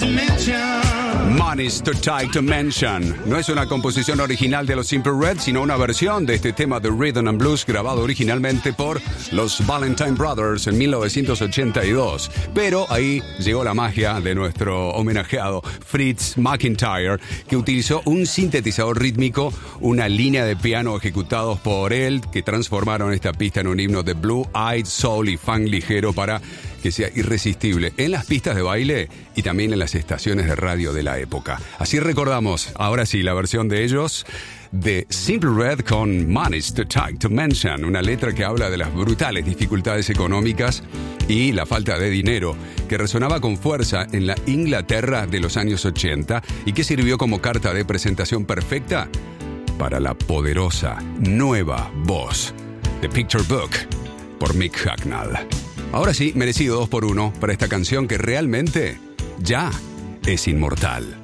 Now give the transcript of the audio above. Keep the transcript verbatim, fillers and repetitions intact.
Money's Too Tight to Mention. No es una composición original de los Simple Red, sino una versión de este tema de Rhythm and Blues grabado originalmente por los Valentine Brothers en mil novecientos ochenta y dos. Pero ahí llegó la magia de nuestro homenajeado Fritz McIntyre, que utilizó un sintetizador rítmico, una línea de piano ejecutados por él, que transformaron esta pista en un himno de blue-eyed soul y funk ligero para que sea irresistible en las pistas de baile y también en las estaciones de radio de la época. Así recordamos, ahora sí, la versión de ellos de Simple Red con Money's Too Tight to Mention, una letra que habla de las brutales dificultades económicas y la falta de dinero, que resonaba con fuerza en la Inglaterra de los años ochenta y que sirvió como carta de presentación perfecta para la poderosa nueva voz de Picture Book por Mick Hucknall. Ahora sí, merecido dos por uno para esta canción que realmente ya es inmortal.